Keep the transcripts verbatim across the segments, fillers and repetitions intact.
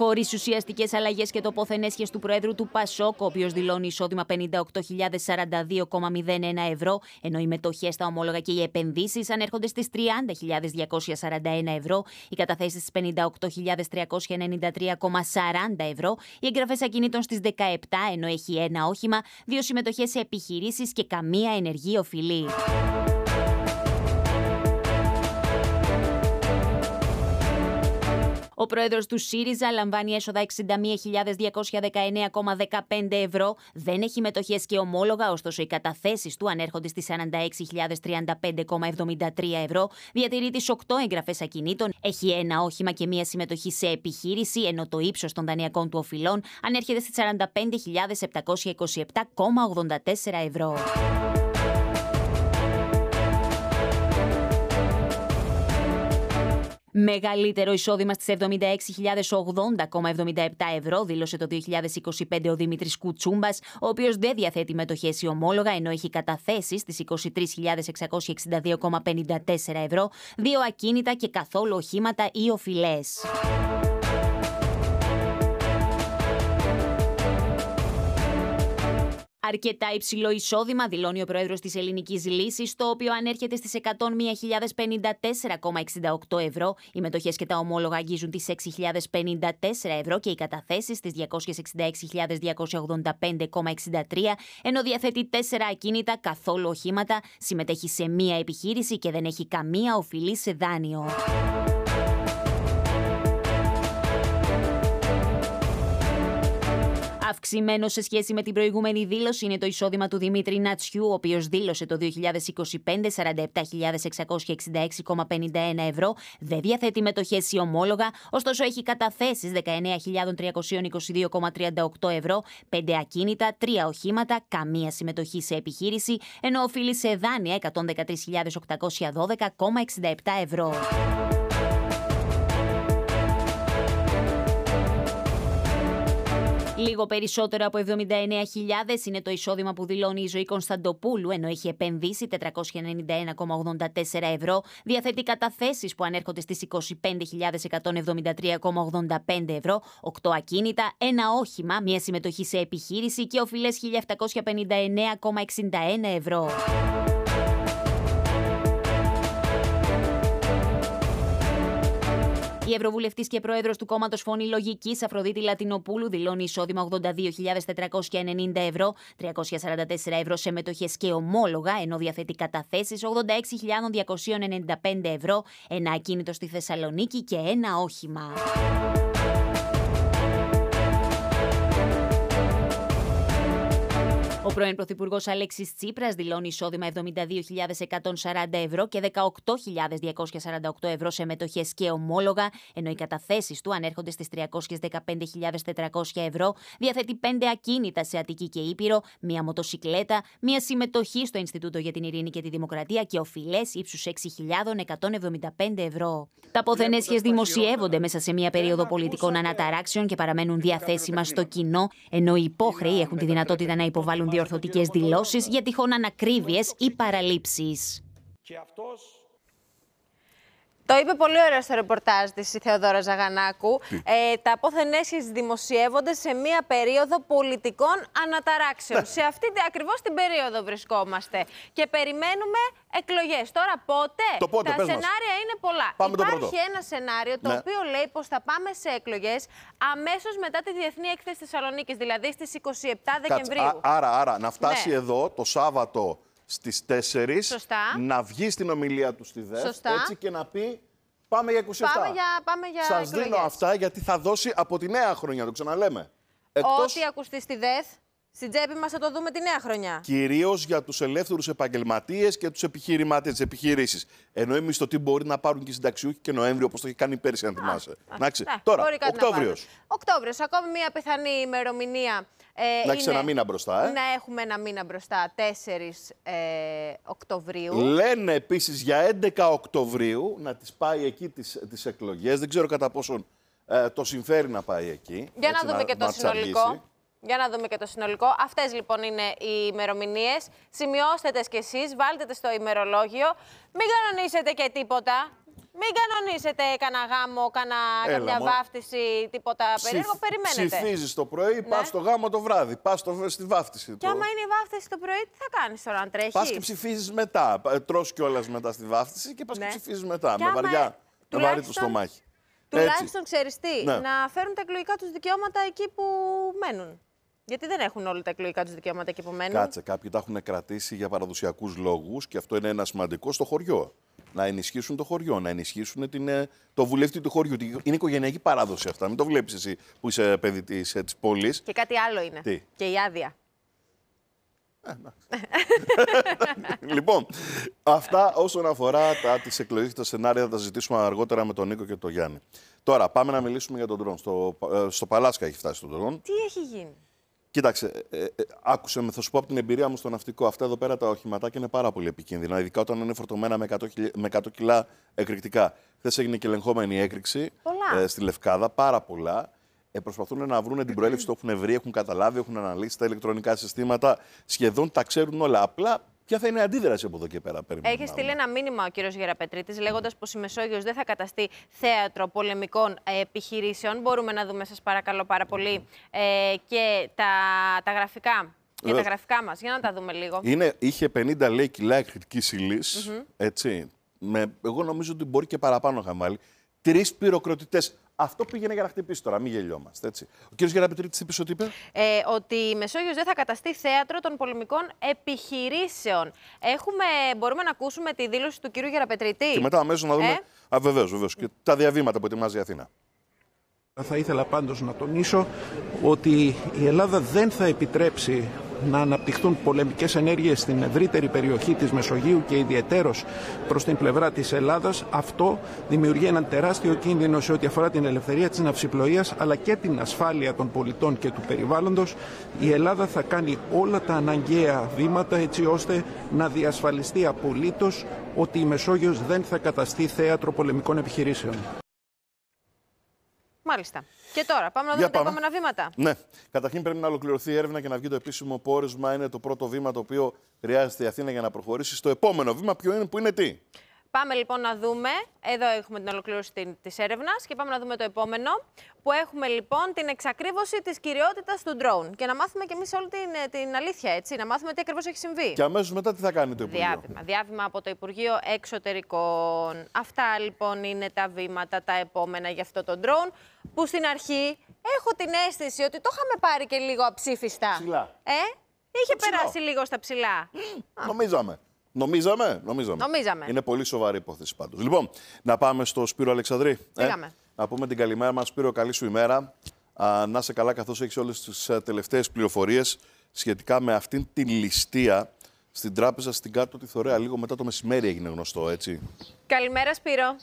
Χωρίς ουσιαστικές αλλαγές και τοποθενέσχες του Προέδρου του Πασόκ, ο οποίος δηλώνει εισόδημα πενήντα οκτώ χιλιάδες σαράντα δύο κόμμα μηδέν ένα ευρώ, ενώ οι μετοχές, τα ομόλογα και οι επενδύσεις ανέρχονται στις τριάντα χιλιάδες διακόσια σαράντα ένα ευρώ, οι καταθέσεις στις πενήντα οκτώ χιλιάδες τριακόσια ενενήντα τρία κόμμα σαράντα ευρώ, οι εγγραφές ακινήτων στις δεκαεπτά, ενώ έχει ένα όχημα, δύο συμμετοχές σε επιχειρήσεις και καμία ενεργή οφειλή. Ο πρόεδρος του ΣΥΡΙΖΑ λαμβάνει έσοδα εξήντα μία χιλιάδες διακόσια δεκαεννέα κόμμα δεκαπέντε ευρώ, δεν έχει μετοχές και ομόλογα, ωστόσο οι καταθέσεις του ανέρχονται στις σαράντα έξι χιλιάδες τριάντα πέντε κόμμα εβδομήντα τρία ευρώ, διατηρεί τις οκτώ εγγραφές ακινήτων, έχει ένα όχημα και μία συμμετοχή σε επιχείρηση, ενώ το ύψος των δανειακών του οφειλών ανέρχεται στις σαράντα πέντε χιλιάδες επτακόσια είκοσι επτά κόμμα ογδόντα τέσσερα ευρώ. Μεγαλύτερο εισόδημα στις εβδομήντα έξι χιλιάδες ογδόντα κόμμα εβδομήντα επτά ευρώ δήλωσε το δύο χιλιάδες είκοσι πέντε ο Δημήτρης Κουτσούμπας, ο οποίος δεν διαθέτει μετοχές ή ομόλογα, ενώ έχει καταθέσεις στις είκοσι τρεις χιλιάδες εξακόσια εξήντα δύο κόμμα πενήντα τέσσερα ευρώ, δύο ακίνητα και καθόλου οχήματα ή οφειλές. Αρκετά υψηλό εισόδημα δηλώνει ο πρόεδρος της Ελληνικής Λύσης, το οποίο ανέρχεται στις εκατόν μία χιλιάδες πενήντα τέσσερα κόμμα εξήντα οκτώ ευρώ. Οι μετοχές και τα ομόλογα αγγίζουν τις έξι χιλιάδες πενήντα τέσσερα ευρώ και οι καταθέσεις στις διακόσιες εξήντα έξι χιλιάδες διακόσια ογδόντα πέντε κόμμα εξήντα τρία, ενώ διαθέτει τέσσερα ακίνητα, καθόλου οχήματα, συμμετέχει σε μία επιχείρηση και δεν έχει καμία οφειλή σε δάνειο. Αυξημένο σε σχέση με την προηγούμενη δήλωση είναι το εισόδημα του Δημήτρη Νατσιού, ο οποίος δήλωσε το δύο χιλιάδες είκοσι πέντε σαράντα επτά χιλιάδες εξακόσια εξήντα έξι κόμμα πενήντα ένα ευρώ, δεν διαθέτει μετοχές ή ομόλογα, ωστόσο έχει καταθέσεις δεκαεννέα χιλιάδες τριακόσια είκοσι δύο κόμμα τριάντα οκτώ ευρώ, πέντε ακίνητα, τρία οχήματα, καμία συμμετοχή σε επιχείρηση, ενώ οφείλει σε δάνεια εκατόν δεκατρείς χιλιάδες οκτακόσια δώδεκα κόμμα εξήντα επτά ευρώ. Λίγο περισσότερο από εβδομήντα εννέα χιλιάδες είναι το εισόδημα που δηλώνει η Ζωή Κωνσταντοπούλου, ενώ έχει επενδύσει τετρακόσια ενενήντα ένα κόμμα ογδόντα τέσσερα ευρώ, διαθέτει καταθέσεις που ανέρχονται στις είκοσι πέντε χιλιάδες εκατόν εβδομήντα τρία κόμμα ογδόντα πέντε ευρώ, οκτώ ακίνητα, ένα όχημα, μία συμμετοχή σε επιχείρηση και οφειλές χίλια επτακόσια πενήντα εννέα κόμμα εξήντα ένα ευρώ. Η Ευρωβουλευτής και πρόεδρος του κόμματος Φωνή Λογικής, Αφροδίτη Λατινοπούλου, δηλώνει εισόδημα ογδόντα δύο χιλιάδες τετρακόσια ενενήντα ευρώ, τριακόσια σαράντα τέσσερα ευρώ σε μετοχές και ομόλογα, ενώ διαθέτει καταθέσεις ογδόντα έξι χιλιάδες διακόσια ενενήντα πέντε ευρώ, ένα ακίνητο στη Θεσσαλονίκη και ένα όχημα. Ο πρώην Πρωθυπουργός Αλέξης Τσίπρας δηλώνει εισόδημα εβδομήντα δύο χιλιάδες εκατόν σαράντα ευρώ και δεκαοκτώ χιλιάδες διακόσια σαράντα οκτώ ευρώ σε μετοχές και ομόλογα, ενώ οι καταθέσεις του ανέρχονται στις τριακόσιες δεκαπέντε χιλιάδες τετρακόσια ευρώ, διαθέτει πέντε ακίνητα σε Αττική και Ήπειρο, μία μοτοσικλέτα, μία συμμετοχή στο Ινστιτούτο για την Ειρήνη και τη Δημοκρατία και οφειλές ύψους έξι χιλιάδες εκατόν εβδομήντα πέντε ευρώ. Τα ποθενέσχες δημοσιεύονται μέσα σε μία περίοδο πολιτικών αναταράξεων και παραμένουν διαθέσιμα στο κοινό, ενώ οι υπόχρεοι έχουν τη δυνατότητα να υποβάλουν διορθωτικές δηλώσεις για τυχόν ανακρίβειες ή παραλήψεις. Και αυτός... Το είπε πολύ ωραία στο ρεπορτάζ της η Θεοδόρα Ζαγανάκου. Ε, τα αποθενέσχες δημοσιεύονται σε μία περίοδο πολιτικών αναταράξεων. Σε αυτή ακριβώς την περίοδο βρισκόμαστε. Και περιμένουμε εκλογές. Τώρα πότε? Το πότε τα σενάρια μας. είναι πολλά. Πάμε Υπάρχει ένα σενάριο το ναι. οποίο λέει πως θα πάμε σε εκλογές αμέσως μετά τη Διεθνή Έκθεση Θεσσαλονίκης, δηλαδή στις είκοσι επτά Δεκεμβρίου. Κάτσε, α, άρα, άρα, να φτάσει ναι. εδώ το Σάββατο στις τέσσερις, Σωστά. να βγει στην ομιλία του στη ΔΕΘ, Σωστά. έτσι και να πει πάμε για είκοσι επτά. Πάμε για, πάμε για Σας εκλογές. δίνω αυτά γιατί θα δώσει από τη νέα χρονιά, το ξαναλέμε. Εκτός... Ό,τι ακουστεί στη ΔΕΘ, στην τσέπη μας θα το δούμε τη νέα χρονιά. Κυρίως για τους ελεύθερους επαγγελματίες και τους επιχειρηματίες, τις επιχειρήσεις. Ενώ οι μισθωτοί μπορεί να πάρουν και συνταξιούχοι και Νοέμβριο, όπως το έχει κάνει πέρυσι, αν θυμάσαι. Εντάξει. Ναι, Τώρα, Οκτώβριος. Οκτώβριος, ακόμη μια πιθανή ημερομηνία. Ε, να έχεις ένα μήνα μπροστά, ε. Να έχουμε ένα μήνα μπροστά, τέσσερις ε, Οκτωβρίου. Λένε επίσης για έντεκα Οκτωβρίου να τις πάει εκεί τις, τις εκλογές. Δεν ξέρω κατά πόσον ε, το συμφέρει να πάει εκεί. Για έτσι, να δούμε να, και το να συνολικό. Για να δούμε και το συνολικό. Αυτές λοιπόν είναι οι ημερομηνίες. Σημειώστε τες κι εσείς, βάλτε τες στο ημερολόγιο. Μην κανονίσετε και τίποτα. Μην κανονίσετε κανένα γάμο, κανένα, καμιά μω... βάφτιση, τίποτα περίεργο. Περιμένετε. Ψηφίζεις το πρωί, ναι. Πας στο γάμο το βράδυ. Πας στο... στη βάφτιση. Και το... άμα είναι η βάφτιση το πρωί, τι θα κάνεις τώρα, αν τρέχεις? Πας και ψηφίζεις μετά. Τρως κιόλας μετά στη βάφτιση και πας ναι. και ψηφίζεις μετά. Και με άμα... βαριά. Με βαρύ το στομάχι. Τουλάχιστον ξέρεις τι, ναι. να φέρουν τα εκλογικά τους δικαιώματα εκεί που μένουν. Γιατί δεν έχουν όλοι τα εκλογικά τους δικαιώματα εκεί που μένουν. Κάτσε, κάποιοι τα έχουν κρατήσει για παραδοσιακούς λόγους και αυτό είναι ένα σημαντικό στο χωριό. Να ενισχύσουν το χωριό, να ενισχύσουν την, το βουλευτή του χωριού. Είναι οικογενειακή παράδοση αυτά. Μην το βλέπεις εσύ που είσαι παιδί της, της πόλης. Και κάτι άλλο είναι. Τι? Και η άδεια. Ε, λοιπόν, αυτά όσον αφορά τα, τις εκλογές, τα σενάρια θα τα συζητήσουμε αργότερα με τον Νίκο και τον Γιάννη. Τώρα πάμε να μιλήσουμε για τον ντρόν. Στο, στο Παλάσκα έχει φτάσει τον ντρόν. Τι έχει γίνει? Κοίταξε, ε, ε, άκουσε με, θα σου πω από την εμπειρία μου στο ναυτικό. Αυτά εδώ πέρα τα οχηματάκια είναι πάρα πολύ επικίνδυνα, ειδικά όταν είναι φορτωμένα με εκατό κιλά εκρηκτικά. Χθες έγινε και ελεγχόμενη έκρηξη ε, στη Λευκάδα, πάρα πολλά. Ε, προσπαθούν να βρουν την προέλευση, το έχουν βρει, έχουν καταλάβει, έχουν αναλύσει τα ηλεκτρονικά συστήματα. Σχεδόν τα ξέρουν όλα. Απλά ποια θα είναι η αντίδραση από εδώ και πέρα. Έχει στείλει ένα μήνυμα ο κύριος Γεραπετρίτης, λέγοντας πως η Μεσόγειος δεν θα καταστεί θέατρο πολεμικών επιχειρήσεων. Μπορούμε να δούμε, σας παρακαλώ πάρα πολύ, ε, και τα, τα γραφικά. Και τα γραφικά μας, για να τα δούμε λίγο. Είναι, είχε πενήντα λέει, κιλά εκρηκτικής ύλης, mm-hmm. έτσι. Με, εγώ νομίζω ότι μπορεί και παραπάνω να είχαμε βάλει. Τρεις πυροκροτητές. Αυτό πήγαινε για να χτυπήσει τώρα, μην γελιόμαστε. Έτσι. Ο κύριος Γεραπετρίτης τι είπε, ότι είπε? Ε, ότι η Μεσόγειος δεν θα καταστεί θέατρο των πολεμικών επιχειρήσεων. Έχουμε, μπορούμε να ακούσουμε τη δήλωση του κύριου Γεραπετρίτη. Και μετά αμέσως να δούμε. Ε? Α, βεβαίως, βεβαίως. Και τα διαβήματα που ετοιμάζει η Αθήνα. Θα ήθελα πάντως να τονίσω ότι η Ελλάδα δεν θα επιτρέψει να αναπτυχθούν πολεμικές ενέργειες στην ευρύτερη περιοχή της Μεσογείου και ιδιαιτέρως προς την πλευρά της Ελλάδας. Αυτό δημιουργεί έναν τεράστιο κίνδυνο σε ό,τι αφορά την ελευθερία της ναυσιπλοείας αλλά και την ασφάλεια των πολιτών και του περιβάλλοντος. Η Ελλάδα θα κάνει όλα τα αναγκαία βήματα έτσι ώστε να διασφαλιστεί απολύτως ότι η Μεσόγειος δεν θα καταστεί θέατρο πολεμικών επιχειρήσεων. Μάλιστα. Και τώρα, πάμε να δούμε τα επόμενα βήματα. Ναι. Καταρχήν πρέπει να ολοκληρωθεί η έρευνα και να βγει το επίσημο πόρισμα. Είναι το πρώτο βήμα το οποίο χρειάζεται η Αθήνα για να προχωρήσει στο επόμενο βήμα. Ποιο είναι, που είναι τι? Πάμε λοιπόν να δούμε. Εδώ έχουμε την ολοκλήρωση της έρευνας και πάμε να δούμε το επόμενο. Που έχουμε λοιπόν την εξακρίβωση της κυριότητας του ντρόουν. Και να μάθουμε κι εμείς όλη την, την αλήθεια, έτσι. Να μάθουμε τι ακριβώς έχει συμβεί. Και αμέσως μετά τι θα κάνει το Υπουργείο? Διάβημα. Διάβημα από το Υπουργείο Εξωτερικών. Αυτά λοιπόν είναι τα βήματα, τα επόμενα για αυτό το ντρόουν. Που στην αρχή έχω την αίσθηση ότι το είχαμε πάρει και λίγο αψήφιστα. Ψηλά. Ε, είχε ψηλό. περάσει λίγο στα ψηλά. Mm, νομίζαμε. Νομίζαμε. Νομίζαμε. Νομίζαμε. Είναι πολύ σοβαρή υπόθεση πάντως. Λοιπόν, να πάμε στο Σπύρο Αλεξανδρή. Ε, να πούμε την καλημέρα μας. Σπύρο, καλή σου ημέρα. Α, να είσαι καλά καθώς έχεις όλες τις α, τελευταίες πληροφορίες σχετικά με αυτήν την ληστεία στην τράπεζα στην Κάτω τη Θωρέα. Λίγο μετά το μεσημέρι έγινε γνωστό, έτσι. Καλημέρα, Σπύρο.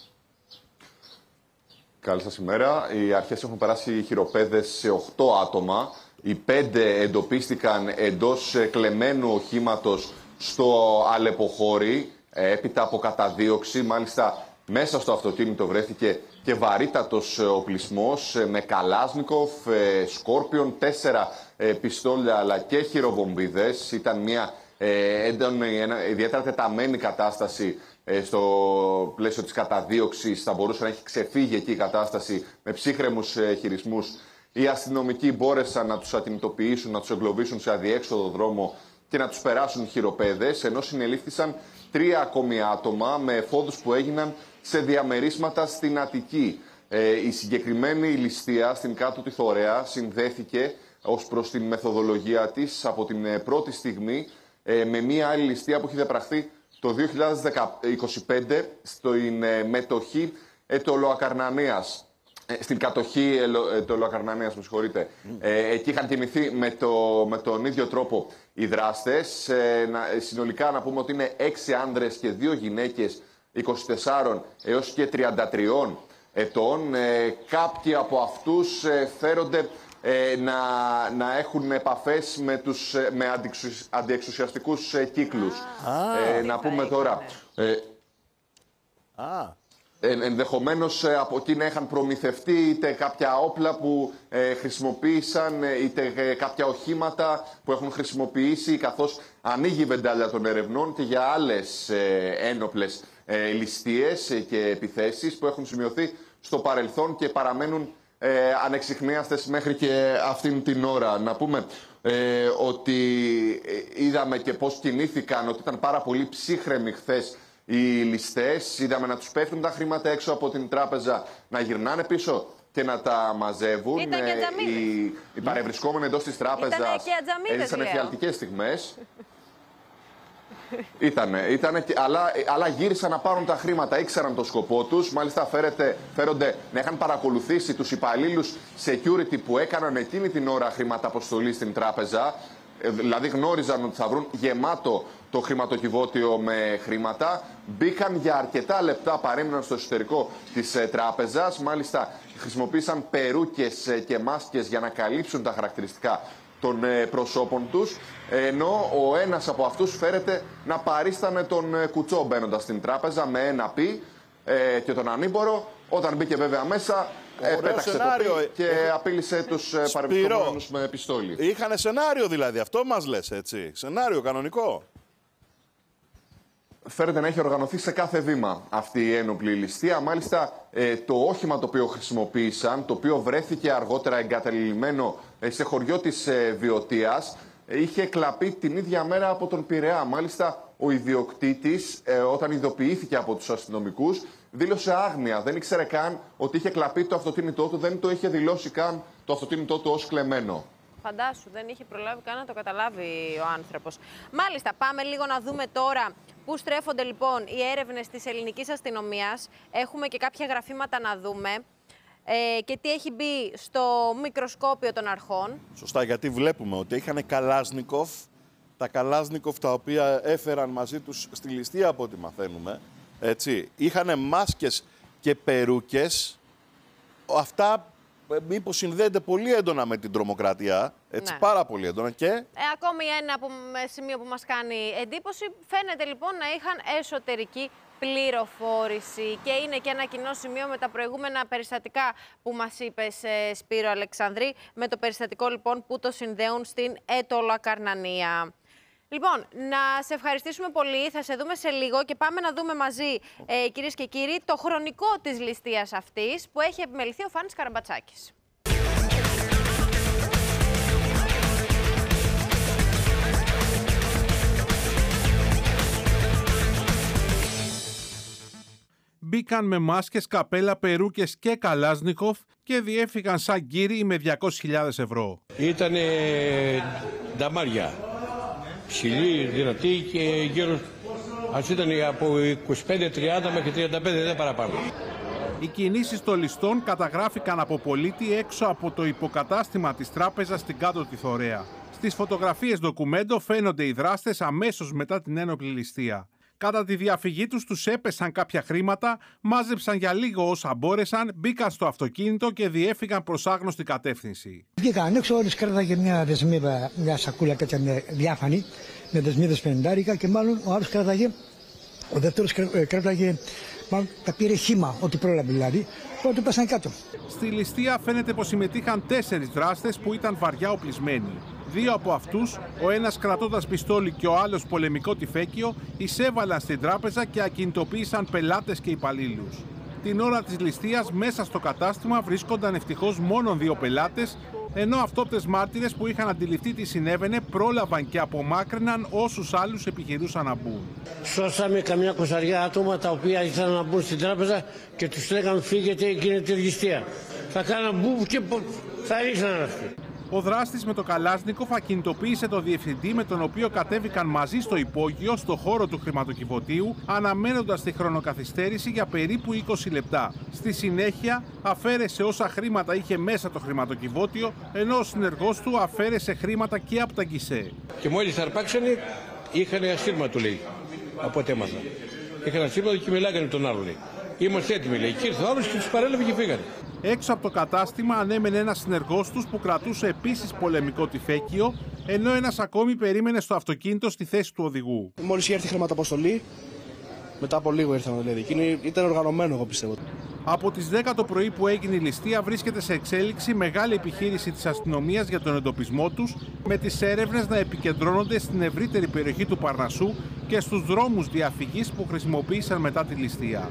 Καλή σας ημέρα. Οι αρχές έχουν περάσει χειροπέδες σε οκτώ άτομα. Οι πέντε εντοπίστηκαν εντός κλεμμένου οχήματος στο Αλεποχώρι, έπειτα από καταδίωξη. Μάλιστα, μέσα στο αυτοκίνητο βρέθηκε και βαρύτατος οπλισμός με Καλάσνικοφ, Σκόρπιον, τέσσερα πιστόλια αλλά και χειροβομβίδες. Ήταν μια έντονη, ιδιαίτερα τεταμένη κατάσταση στο πλαίσιο της καταδίωξης. Θα μπορούσε να έχει ξεφύγει εκεί η κατάσταση με ψύχρεμους χειρισμούς. Οι αστυνομικοί μπόρεσαν να τους ατιμητοποιήσουν, να τους εγκλωβίσουν σε αδιέξοδο δρόμο και να τους περάσουν χειροπέδες, ενώ συνελήφθησαν τρία ακόμη άτομα με εφόδους που έγιναν σε διαμερίσματα στην Αττική. Ε, η συγκεκριμένη ληστεία στην Κάτω τη Θωρέα συνδέθηκε ως προς την μεθοδολογία της από την πρώτη στιγμή ε, με μία άλλη ληστεία που έχει διαπραχθεί το δύο χιλιάδες είκοσι πέντε στην ε, μετοχή ε, του Ολοακαρνανίας. Στην κατοχή του Ολοακαρνανίας, με συγχωρείτε. Mm. Ε, εκεί είχαν τιμηθεί με, το, με τον ίδιο τρόπο οι δράστες. Ε, να, συνολικά να πούμε ότι είναι έξι άνδρες και δύο γυναίκες είκοσι τεσσάρων έως και τριάντα τριών ετών. Ε, κάποιοι από αυτούς ε, φέρονται ε, να, να έχουν επαφές με, τους, με αντιεξουσιαστικούς ε, κύκλους. Ah, ε, να πούμε τώρα... Ε, ah. Ε, ενδεχομένως ε, από εκεί να είχαν προμηθευτεί είτε κάποια όπλα που ε, χρησιμοποίησαν, ε, είτε ε, κάποια οχήματα που έχουν χρησιμοποιήσει, καθώς ανοίγει η βεντάλια των ερευνών και για άλλες ε, ένοπλες ε, ληστείες και επιθέσεις που έχουν σημειωθεί στο παρελθόν και παραμένουν ε, ανεξιχνίαστες μέχρι και αυτήν την ώρα. Να πούμε ε, ότι είδαμε και πώς κινήθηκαν, ότι ήταν πάρα πολύ ψύχρεμοι χθες οι ληστές. Είδαμε να τους πέφτουν τα χρήματα έξω από την τράπεζα, να γυρνάνε πίσω και να τα μαζεύουν. Ήταν και ατζαμίδες. Οι, οι παρευρισκόμενοι εντός της τράπεζας έζησαν εφιαλτικές στιγμές. Ήτανε, ήτανε, αλλά, αλλά γύρισαν να πάρουν τα χρήματα, ήξεραν το σκοπό τους. Μάλιστα φέρεται, φέρονται να είχαν παρακολουθήσει τους υπαλλήλους security που έκαναν εκείνη την ώρα χρηματαποστολή στην τράπεζα. Δηλαδή γνώριζαν ότι θα βρουν γεμάτο το χρηματοκιβώτιο με χρήματα. Μπήκαν για αρκετά λεπτά, παρέμειναν στο εσωτερικό της ε, τράπεζας. Μάλιστα χρησιμοποίησαν περούκες ε, και μάσκες για να καλύψουν τα χαρακτηριστικά των ε, προσώπων τους. Ενώ ο ένας από αυτούς φέρεται να παρίστανε τον ε, κουτσό μπαίνοντας στην τράπεζα με ένα πι ε, και τον ανήμπορο. Όταν μπήκε βέβαια μέσα, ε, πέταξε σενάριο. Το πι και ε, απείλησε τους ε, παρευρισκόμενους με πιστόλι. Είχανε σενάριο δηλαδή, αυτό μας λες, έτσι. Σενάριο κανονικό. Φέρεται να έχει οργανωθεί σε κάθε βήμα αυτή η ένοπλη ληστεία. Μάλιστα, ε, το όχημα το οποίο χρησιμοποίησαν, το οποίο βρέθηκε αργότερα εγκαταλειμμένο ε, σε χωριό της ε, Βιωτίας, ε, είχε κλαπεί την ίδια μέρα από τον Πειραιά. Μάλιστα, ο ιδιοκτήτης, ε, όταν ειδοποιήθηκε από τους αστυνομικούς, δήλωσε άγνοια. Δεν ήξερε καν ότι είχε κλαπεί το αυτοκίνητό του, δεν το είχε δηλώσει καν το αυτοκίνητό του ως κλεμμένο. Φαντάσου, δεν είχε προλάβει καν να το καταλάβει ο άνθρωπος. Μάλιστα, πάμε λίγο να δούμε τώρα πού στρέφονται λοιπόν οι έρευνες της ελληνικής αστυνομίας. Έχουμε και κάποια γραφήματα να δούμε ε, και τι έχει μπει στο μικροσκόπιο των αρχών. Σωστά, γιατί βλέπουμε ότι είχαν Καλάζνικοφ, τα Καλάζνικοφ τα οποία έφεραν μαζί τους στη ληστεία από ό,τι μαθαίνουμε. Έτσι, είχανε μάσκες και περούκες. Αυτά μήπως συνδέεται πολύ έντονα με την τρομοκρατία, έτσι, ναι. Πάρα πολύ έντονα και... Ε, ακόμη ένα που, σημείο που μας κάνει εντύπωση, φαίνεται λοιπόν να είχαν εσωτερική πληροφόρηση και είναι και ένα κοινό σημείο με τα προηγούμενα περιστατικά που μας είπες, Σπύρο Αλεξανδρή, με το περιστατικό λοιπόν που το συνδέουν στην Αιτωλακαρνανία. Λοιπόν, να σε ευχαριστήσουμε πολύ. Θα σε δούμε σε λίγο και πάμε να δούμε μαζί, ε, κυρίες και κύριοι, το χρονικό της ληστείας αυτής που έχει επιμεληθεί ο Φάνης Καραμπατσάκης. Μπήκαν με μάσκες, καπέλα, περούκες και Καλάζνικοφ και διέφυγαν σαν κύριοι με διακόσιες χιλιάδες ευρώ. Ήτανε νταμάρια. Ψηλή, δυνατή και γύρω. Ας ήταν από είκοσι πέντε τριάντα μέχρι τριάντα πέντε, δεν παραπάνω. Οι κινήσεις των ληστών καταγράφηκαν από πολίτη έξω από το υποκατάστημα της τράπεζας στην Κάτω τη Θωρέα. Στις φωτογραφίες ντοκουμέντο φαίνονται οι δράστες αμέσως μετά την ένοπλη ληστεία. Κατά τη διαφυγή τους τους έπεσαν κάποια χρήματα, μάζεψαν για λίγο όσα μπόρεσαν, μπήκαν στο αυτοκίνητο και διέφυγαν προς άγνωστη κατεύθυνση. Βγήκαν έξω, όλες κράταγε μια δεσμίδα, μια σακούλα τέτοια με διάφανη, με δεσμίδες πενηντάρικα και μάλλον ο άλλος κράταγε, ο δεύτερος κράταγε, μάλλον τα πήρε χύμα, ό,τι πρόλαβε δηλαδή, τότε πέσαν κάτω. Στη ληστεία φαίνεται πως συμμετείχαν τέσσερις δράστες που ήταν βαριά οπλισμένοι. Δύο από αυτούς, ο ένας κρατώντας πιστόλι και ο άλλος πολεμικό τυφέκιο, εισέβαλαν στην τράπεζα και ακινητοποίησαν πελάτες και υπαλλήλους. Την ώρα της ληστείας μέσα στο κατάστημα βρίσκονταν ευτυχώς μόνο δύο πελάτες, ενώ αυτόπτες μάρτυρες που είχαν αντιληφθεί τι συνέβαινε πρόλαβαν και απομάκρυναν όσους άλλους επιχειρούσαν να μπουν. Σώσαμε καμιά κοσαριά άτομα τα οποία ήθελαν να μπουν στην τράπεζα και τους λέγαν φύγετε, γίνεται ληστεία. Θα κάναν μπουβ και θα ρίχναν αυτοί. Ο δράστης με το Καλάζνικοφ ακινητοποίησε το διευθυντή με τον οποίο κατέβηκαν μαζί στο υπόγειο, στο χώρο του χρηματοκιβωτίου, αναμένοντας τη χρονοκαθυστέρηση για περίπου είκοσι λεπτά. Στη συνέχεια αφαίρεσε όσα χρήματα είχε μέσα το χρηματοκιβώτιο, ενώ ο συνεργός του αφαίρεσε χρήματα και από τα γκισέ. Και μόλις αρπάξανε, είχαν ασύρματο, λέει, από ό,τι έμαθα. Είχαν ασύρματο και μιλάγανε τον άλλον, λέει. Είμαστε έτοιμοι, λέει. Και ήρθε ο άλλος και τους παρέλαβε και φύγανε. Έξω από το κατάστημα ανέμενε ένας συνεργός τους που κρατούσε επίσης πολεμικό τυφέκιο, ενώ ένας ακόμη περίμενε στο αυτοκίνητο στη θέση του οδηγού. Μόλις είχε έρθει η χρηματαποστολή, μετά από λίγο ήρθαμε δηλαδή. Εκείνη ήταν οργανωμένο, εγώ πιστεύω. Από τις δέκα το πρωί που έγινε η ληστεία βρίσκεται σε εξέλιξη μεγάλη επιχείρηση της αστυνομίας για τον εντοπισμό τους, με τις έρευνες να επικεντρώνονται στην ευρύτερη περιοχή του Παρνασσού και στους δρόμους διαφυγής που χρησιμοποίησαν μετά τη ληστεία.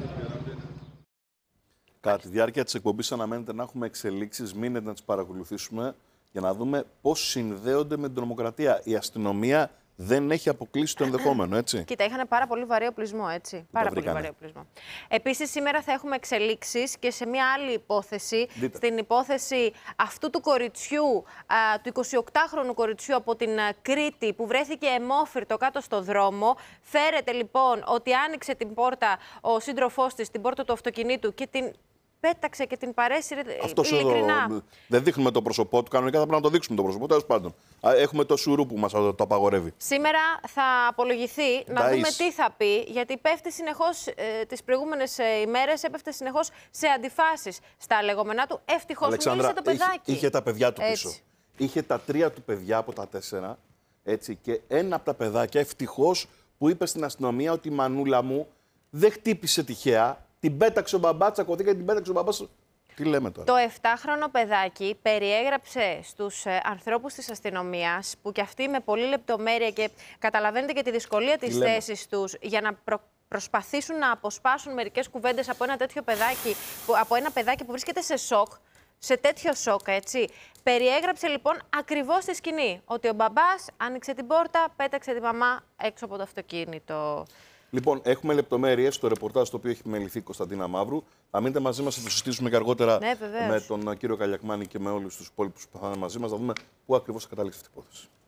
Κατά τη διάρκεια της εκπομπής αναμένεται να έχουμε εξελίξεις, μείνετε να τις παρακολουθήσουμε για να δούμε πώς συνδέονται με την τρομοκρατία. Η αστυνομία δεν έχει αποκλείσει το ενδεχόμενο, έτσι. Κοίτα, είχαν πάρα πολύ βαρύ οπλισμό, έτσι. Πάρα πολύ βαρύ οπλισμό. Επίσης, σήμερα θα έχουμε εξελίξεις και σε μια άλλη υπόθεση. Δείτε. Στην υπόθεση αυτού του κοριτσιού, α, του εικοσιοκτάχρονου κοριτσιού από την α, Κρήτη, που βρέθηκε αιμόφυρτο κάτω στο δρόμο. Φέρεται λοιπόν ότι άνοιξε την πόρτα ο σύντροφός της, την πόρτα του αυτοκινήτου και την πέταξε και την παρέσυρε ειλικρινά. Εδώ, δεν δείχνουμε το πρόσωπό του. Κανονικά θα πρέπει να το δείξουμε το πρόσωπό. Τέλος πάντων. Έχουμε το σουρού που μας το απαγορεύει. Σήμερα θα απολογηθεί, να Νταΐς. δούμε τι θα πει, γιατί πέφτει συνεχώς, ε, τις προηγούμενες ε, ημέρες έπεφτε συνεχώς σε αντιφάσεις στα λεγόμενά του. Ευτυχώς μίλησε το παιδάκι. Είχε, είχε τα παιδιά του Έτσι. πίσω. Είχε τα τρία του παιδιά από τα τέσσερα. Έτσι, και ένα από τα παιδάκια ευτυχώς που είπε στην αστυνομία ότι η μανούλα μου δεν χτύπησε τυχαία. Την πέταξε ο μπαμπάς, τσακωθήκα και την πέταξε ο μπαμπάς. Τι λέμε τώρα. Το επτάχρονο παιδάκι περιέγραψε στους ε, ανθρώπους της αστυνομίας, που κι αυτοί με πολύ λεπτομέρεια και καταλαβαίνετε και τη δυσκολία της θέσης τους, για να προ... προσπαθήσουν να αποσπάσουν μερικές κουβέντες από ένα τέτοιο παιδάκι, που, από ένα παιδάκι που βρίσκεται σε σοκ, σε τέτοιο σοκ, έτσι. Περιέγραψε λοιπόν ακριβώς τη σκηνή, ότι ο μπαμπάς άνοιξε την πόρτα, πέταξε τη μαμά έξω από το αυτοκίνητο. Λοιπόν, έχουμε λεπτομέρειες στο ρεπορτάζ το οποίο έχει μεληθεί η Κωνσταντίνα Μαύρου. Θα μείνετε μαζί μας, θα το συζητήσουμε και αργότερα Ναι, με τον κύριο Καλιακμάνη και με όλους τους υπόλοιπους που θα είναι μαζί μας, να δούμε πού ακριβώς θα καταλήξει αυτή η υπόθεση.